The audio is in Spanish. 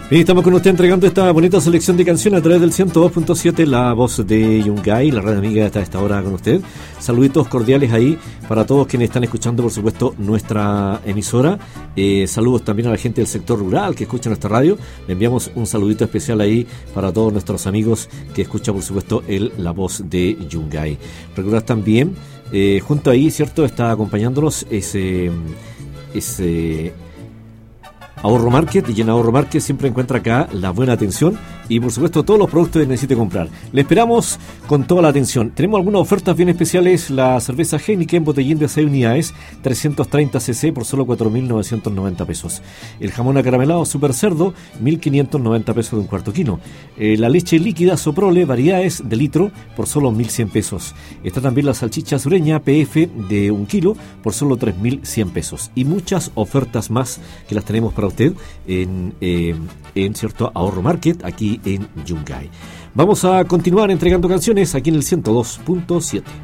Y estamos con usted entregando esta bonita selección de canciones a través del 102.7, la voz de Yungay, la radio amiga está a esta hora con usted. Saluditos cordiales ahí para todos quienes están escuchando, por supuesto, nuestra emisora. Saludos también a la gente del sector rural que escucha nuestra radio. Le enviamos un saludito especial ahí para todos nuestros amigos que escuchan, por supuesto, la voz de Yungay. Recordad también, junto ahí, ¿cierto?, está acompañándonos ese Ahorro Market, y en Ahorro Market siempre encuentra acá la buena atención y por supuesto todos los productos que necesite comprar. Le esperamos con toda la atención. Tenemos algunas ofertas bien especiales. La cerveza Heineken botellín de 6 unidades 330 cc por solo 4.990 pesos. El jamón acaramelado Super Cerdo 1.590 pesos de un cuarto kilo. La leche líquida Soprole variedades de litro por solo 1.100 pesos. Está también la salchicha sureña PF de 1 kilo por solo 3.100 pesos. Y muchas ofertas más que las tenemos para usted en cierto Ahorro Market aquí en Yungay. Vamos a continuar entregando canciones aquí en el 102.7.